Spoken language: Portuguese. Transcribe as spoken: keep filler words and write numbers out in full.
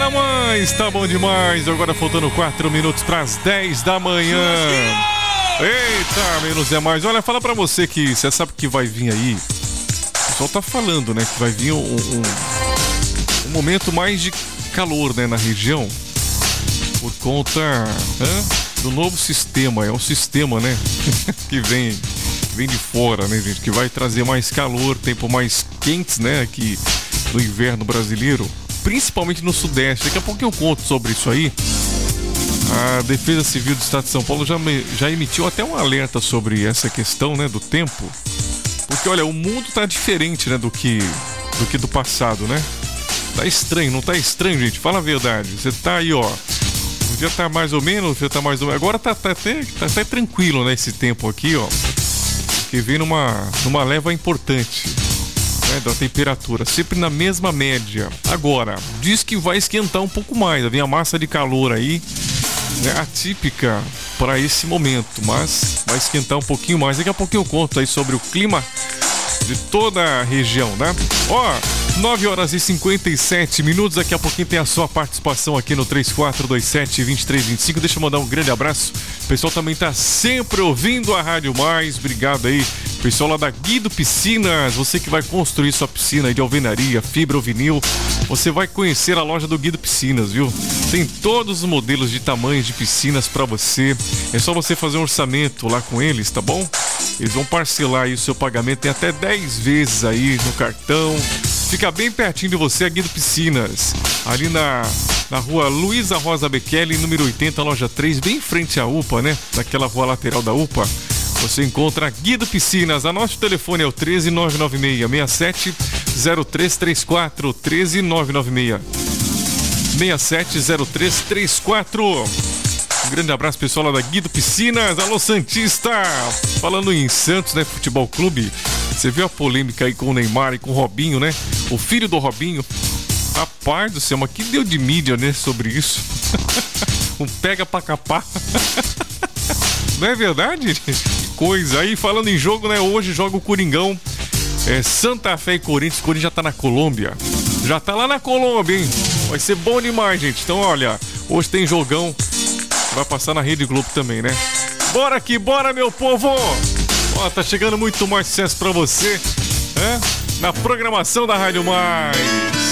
Eita, mãe, está bom demais. Agora faltando quatro minutos para as dez da manhã. Eita, menos é mais. Olha, fala pra você que você sabe que vai vir aí. O pessoal tá falando, né? Que vai vir um, um, um momento mais de calor, né? Na região. Por conta hã, do novo sistema. É um sistema, né? que vem, vem de fora, né, gente? Que vai trazer mais calor, tempo mais quentes, né? Aqui no inverno brasileiro. Principalmente no Sudeste. Daqui a pouco eu conto sobre isso aí. A Defesa Civil do Estado de São Paulo já, me, já emitiu até um alerta sobre essa questão, né, do tempo. Porque, olha, o mundo tá diferente, né, do que do, que do passado, né? Tá estranho, não tá estranho, gente? Fala a verdade. Você tá aí, ó. Um dia tá mais ou menos, outro dia tá mais ou menos. Agora tá, tá, até, tá até tranquilo, né, esse tempo aqui, ó. Porque vem numa, numa leva importante. Né, da temperatura, sempre na mesma média. Agora, diz que vai esquentar um pouco mais, vem a massa de calor aí, né, atípica para esse momento, mas vai esquentar um pouquinho mais. Daqui a pouquinho eu conto aí sobre o clima de toda a região, né? Ó, nove horas e cinquenta e sete minutos, daqui a pouquinho tem a sua participação aqui no três quatro dois sete, dois três dois cinco. Deixa eu mandar um grande abraço. O pessoal também tá sempre ouvindo a Rádio Mais. Obrigado aí, pessoal lá da Guido Piscinas. Você que vai construir sua piscina aí de alvenaria, fibra ou vinil, você vai conhecer a loja do Guido Piscinas, viu? Tem todos os modelos de tamanhos de piscinas pra você. É só você fazer um orçamento lá com eles, tá bom? Eles vão parcelar aí o seu pagamento, tem até dez vezes aí no cartão. Fica bem pertinho de você, a Guido Piscinas. Ali na, na rua Luísa Rosa Bekele, número oitenta, loja três, bem em frente à U P A, né? Naquela rua lateral da U P A. Você encontra Guido Piscinas. Anote o telefone, é o treze nove nove seis, seis sete zero três três quatro. treze nove nove seis, seis sete zero três três quatro. Um grande abraço, pessoal lá da Guido Piscinas. Alô, Santista! Falando em Santos, né? Futebol Clube. Você viu a polêmica aí com o Neymar e com o Robinho, né? O filho do Robinho. Rapaz do céu, mas que deu de mídia, né? Sobre isso. Um pega pra capar. Não é verdade? Que coisa. Aí, falando em jogo, né? Hoje joga o Coringão. É Santa Fé e Corinthians. O Corinthians já tá na Colômbia. Já tá lá na Colômbia, hein? Vai ser bom demais, gente. Então, olha, hoje tem jogão. Vai passar na Rede Globo também, né? Bora aqui, bora, meu povo! Ó, tá chegando muito mais sucesso pra você, né? Na programação da Rádio Mais.